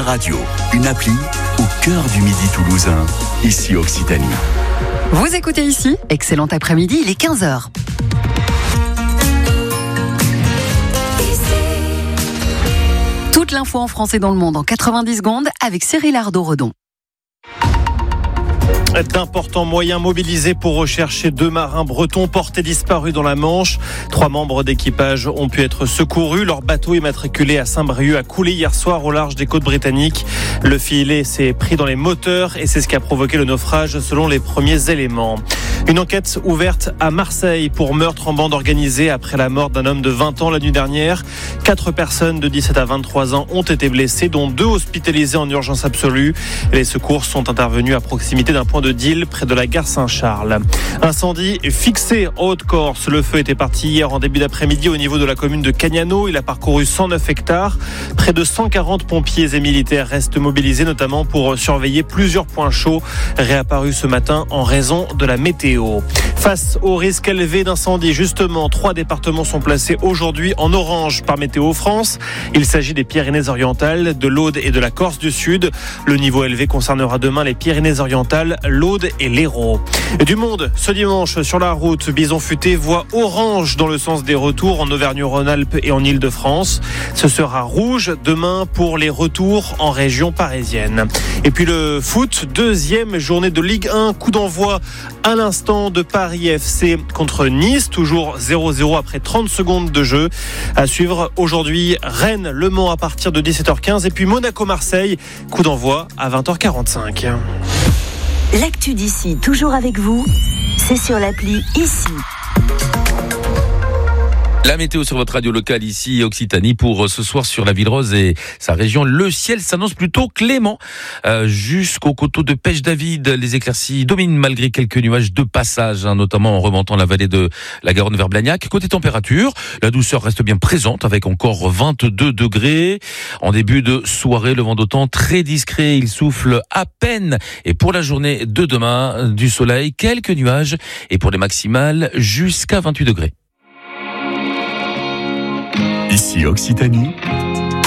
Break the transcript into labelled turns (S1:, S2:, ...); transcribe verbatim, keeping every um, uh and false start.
S1: Radio, une appli au cœur du Midi toulousain, ici Occitanie.
S2: Vous écoutez ici, excellent après-midi, il est quinze heures. Toute l'info en français dans le monde en quatre-vingt-dix secondes avec Cyril Ardo-Redon.
S3: D'importants moyens mobilisés pour rechercher deux marins bretons portés disparus dans la Manche. Trois membres d'équipage ont pu être secourus. Leur bateau immatriculé à Saint-Brieuc a coulé hier soir au large des côtes britanniques. Le filet s'est pris dans les moteurs et c'est ce qui a provoqué le naufrage selon les premiers éléments. Une enquête ouverte à Marseille pour meurtre en bande organisée après la mort d'un homme de vingt ans la nuit dernière. Quatre personnes de dix-sept à vingt-trois ans ont été blessées, dont deux hospitalisées en urgence absolue. Les secours sont intervenus à proximité d'un point de deal près de la gare Saint-Charles. Incendie fixé en Haute-Corse. Le feu était parti hier en début d'après-midi au niveau de la commune de Cagnano. Il a parcouru cent neuf hectares. Près de cent quarante pompiers et militaires restent mobilisés, notamment pour surveiller plusieurs points chauds réapparus ce matin en raison de la météo. Face au risque élevé d'incendie, justement, trois départements sont placés aujourd'hui en orange par Météo France. Il s'agit des Pyrénées-Orientales, de l'Aude et de la Corse du Sud. Le niveau élevé concernera demain les Pyrénées-Orientales, l'Aude et l'Hérault. Du monde, ce dimanche, sur la route, Bison Futé voit orange dans le sens des retours en Auvergne-Rhône-Alpes et en Île-de-France. Ce sera rouge demain pour les retours en région parisienne. Et puis le foot, deuxième journée de Ligue un, coup d'envoi à l'instant de Paris F C contre Nice, toujours zéro zéro après trente secondes de jeu. À suivre aujourd'hui, Rennes-Le Mans à partir de dix-sept heures quinze et puis Monaco-Marseille, coup d'envoi à vingt heures quarante-cinq.
S4: L'actu d'ici, toujours avec vous, c'est sur l'appli Ici.
S5: La météo sur votre radio locale ici, Occitanie, pour ce soir sur la Ville Rose et sa région. Le ciel s'annonce plutôt clément euh, jusqu'au coteau de Pêche-David. Les éclaircies dominent malgré quelques nuages de passage, hein, notamment en remontant la vallée de la Garonne vers Blagnac. Côté température, la douceur reste bien présente avec encore vingt-deux degrés. En début de soirée, le vent d'automne très discret, il souffle à peine. Et pour la journée de demain, du soleil, quelques nuages et pour les maximales jusqu'à vingt-huit degrés.
S1: Ici Occitanie,